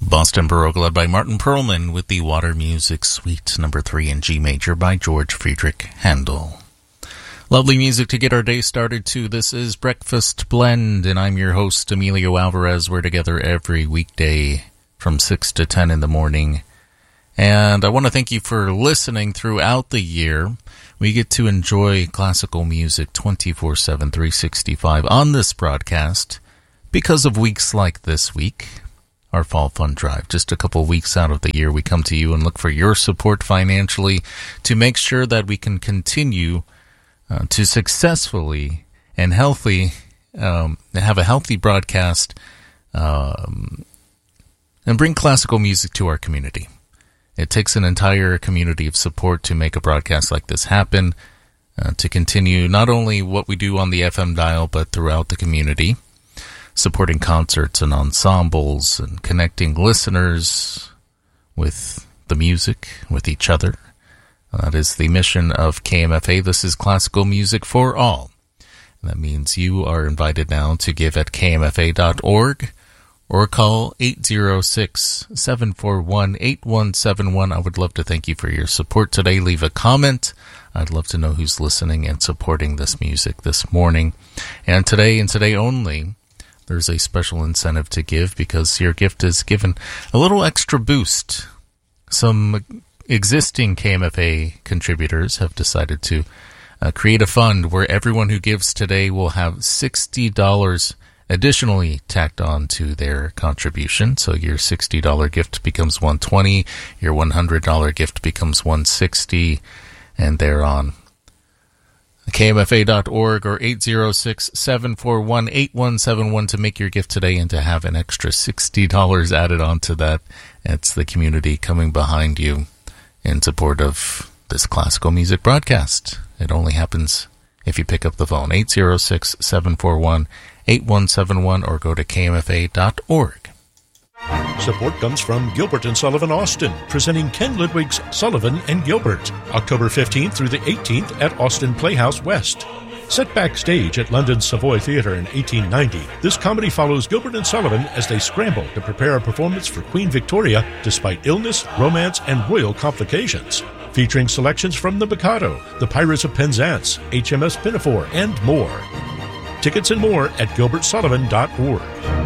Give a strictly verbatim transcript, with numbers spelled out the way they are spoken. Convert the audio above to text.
Boston Baroque, led by Martin Perlman, with the Water Music Suite number three in G major by George Friedrich Handel. Lovely music to get our day started to. This is Breakfast Blend, and I'm your host, Emilio Alvarez. We're together every weekday from six to ten in the morning. And I want to thank you for listening throughout the year. We get to enjoy classical music twenty-four seven, three sixty-five on this broadcast because of weeks like this week. Our Fall Fund Drive. Just a couple weeks out of the year, we come to you and look for your support financially to make sure that we can continue uh, to successfully and healthy, um, have a healthy broadcast um, and bring classical music to our community. It takes an entire community of support to make a broadcast like this happen, uh, to continue not only what we do on the F M dial, but throughout the community, supporting concerts and ensembles and connecting listeners with the music, with each other. That is the mission of K M F A. This is classical music for all. And that means you are invited now to give at K M F A dot org or call eight zero six, seven four one, eight one seven one. I would love to thank you for your support today. Leave a comment. I'd love to know who's listening and supporting this music this morning. And today and today only, there's a special incentive to give because your gift is given a little extra boost. Some existing K M F A contributors have decided to uh, create a fund where everyone who gives today will have sixty dollars additionally tacked on to their contribution. So your sixty dollars gift becomes one hundred twenty dollars, your one hundred dollars gift becomes one hundred sixty dollars, and thereon. K M F A dot org or eight zero six, seven four one, eight one seven one to make your gift today and to have an extra sixty dollars added onto that. It's the community coming behind you in support of this classical music broadcast. It only happens if you pick up the phone, eight zero six, seven four one, eight one seven one, or go to K M F A dot org. Support comes from Gilbert and Sullivan Austin, presenting Ken Ludwig's Sullivan and Gilbert, October fifteenth through the eighteenth at Austin Playhouse West. Set backstage at London's Savoy Theatre in eighteen ninety, this comedy follows Gilbert and Sullivan as they scramble to prepare a performance for Queen Victoria despite illness, romance, and royal complications. Featuring selections from The Mikado, The Pirates of Penzance, H M S Pinafore, and more. Tickets and more at Gilbert Sullivan dot org.